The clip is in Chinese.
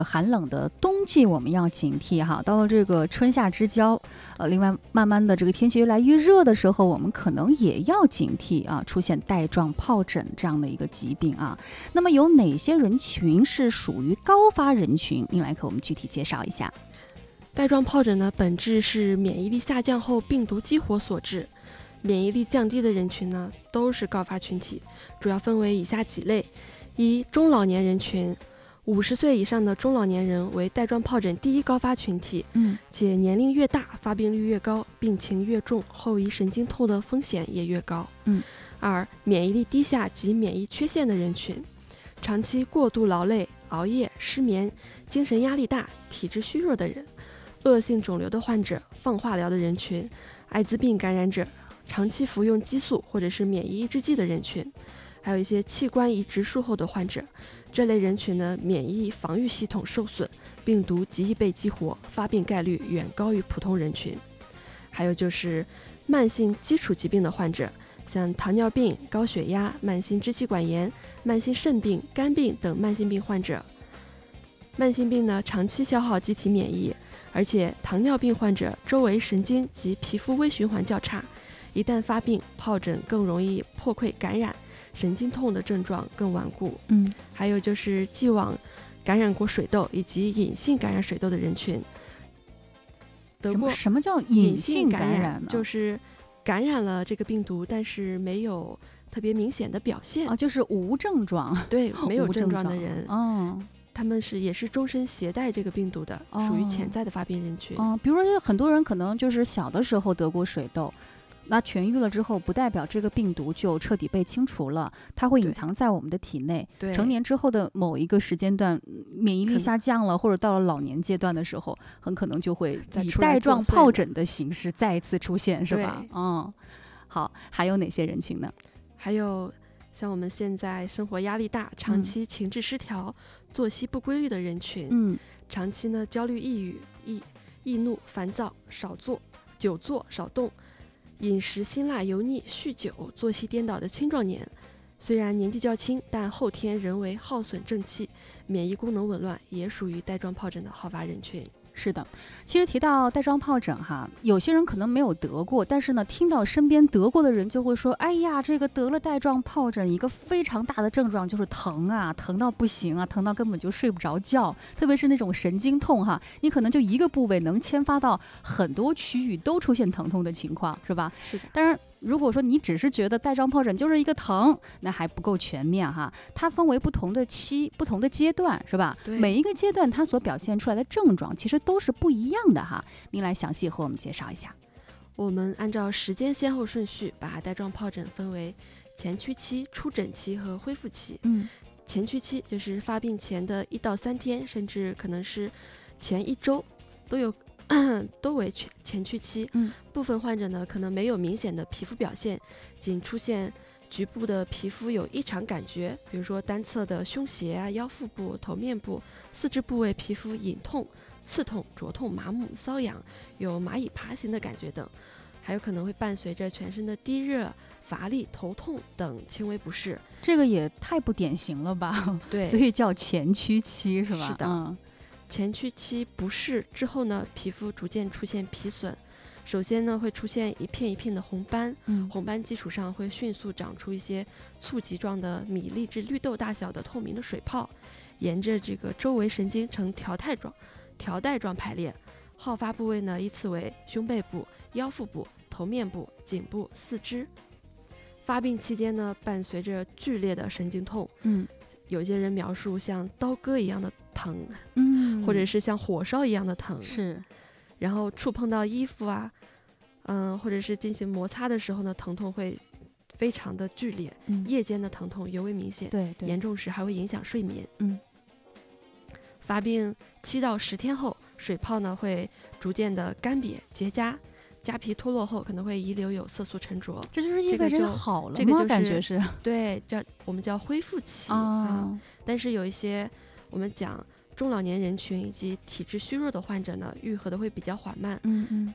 寒冷的冬季我们要警惕哈，到了这个春夏之交，另外慢慢的这个天气越来越热的时候，我们可能也要警惕啊，出现带状疱疹这样的一个疾病啊。那么有哪些人群是属于高发人群？您来给我们具体介绍一下。 带状疱疹呢，本质是免疫力下降后病毒激活所致。免疫力降低的人群呢，都是高发群体，主要分为以下几类：一、中老年人群，50岁以上的中老年人为带状疱疹第一高发群体，且年龄越大，发病率越高，病情越重，后遗神经痛的风险也越高。二、免疫力低下及免疫缺陷的人群，长期过度劳累、熬夜、失眠、精神压力大、体质虚弱的人，恶性肿瘤的患者、放化疗的人群，艾滋病感染者，长期服用激素或者是免疫抑制剂的人群，还有一些器官移植术后的患者。这类人群呢，免疫防御系统受损，病毒极易被激活，发病概率远高于普通人群。还有就是慢性基础疾病的患者，像糖尿病、高血压、慢性支气管炎、慢性肾病、肝病等慢性病患者。慢性病呢，长期消耗机体免疫，而且糖尿病患者周围神经及皮肤微循环较差，一旦发病，疱疹更容易破溃感染，神经痛的症状更顽固。还有就是既往感染过水痘以及隐性感染水痘的人群。 什么叫隐性感染呢？ 就是感染了这个病毒，但是没有特别明显的表现啊，就是无症状。 对，没有症状的人。他们也是终身携带这个病毒的，属于潜在的发病人群。 比如说很多人可能就是小的时候得过水痘，那痊愈了之后，不代表这个病毒就彻底被清除了，它会隐藏在我们的体内。成年之后的某一个时间段，免疫力下降了，或者到了老年阶段的时候，很可能就会以带状疱疹的形式再一次出现，是吧？好，还有哪些人群呢？ 还有像我们现在生活压力大，长期情志失调、作息不规律的人群，长期呢焦虑、抑郁、易怒、烦躁，久坐少动，饮食辛辣油腻、酗酒、作息颠倒的青壮年，虽然年纪较轻，但后天仍为耗损正气，免疫功能紊乱，也属于带状疱疹的好发人群。 是的，其实提到带状疱疹哈，有些人可能没有得过，但是呢，听到身边得过的人就会说，哎呀，这个得了带状疱疹，一个非常大的症状就是疼啊，疼到不行啊，疼到根本就睡不着觉，特别是那种神经痛哈，你可能就一个部位能牵发到很多区域都出现疼痛的情况，是吧？ 是的。 当然，如果说你只是觉得带状疱疹就是一个疼，那还不够全面哈。它分为不同的不同的阶段，是吧？每一个阶段它所表现出来的症状其实都是不一样的哈。您来详细和我们介绍一下。 我们按照时间先后顺序，把带状疱疹分为前驱期、出疹期和恢复期。前驱期就是发病前的1到3天，甚至可能是前1周都为前驱期。部分患者呢可能没有明显的皮肤表现，仅出现局部的皮肤有异常感觉，比如说单侧的胸胁啊、腰腹部、头面部、四肢部位皮肤隐痛、刺痛、灼痛、麻木、瘙痒，有蚂蚁爬行的感觉等，还有可能会伴随着全身的低热、乏力、头痛等轻微不适。 这个也太不典型了吧？ 对， 所以叫前驱期是吧？ 是的。前驱期不适之后呢，皮肤逐渐出现皮损，首先呢会出现一片一片的红斑，红斑基础上会迅速长出一些簇集状的米粒至绿豆大小的透明的水泡，沿着这个周围神经呈条带状排列，好发部位呢依次为胸背部、腰腹部、头面部、颈部、四肢。发病期间呢，伴随着剧烈的神经痛，有些人描述像刀割一样的疼，或者是像火烧一样的疼， 是。 然后触碰到衣服啊，或者是进行摩擦的时候呢，疼痛会非常的剧烈，夜间的疼痛尤为明显， 对， 严重时还会影响睡眠。发病7到10天后，水泡呢会逐渐的干瘪结痂，痂皮脱落后可能会遗留有色素沉着， 这就是意味着好了吗？ 这个就是感觉是对，我们叫恢复期但是有一些我们讲中老年人群以及体质虚弱的患者呢，愈合的会比较缓慢。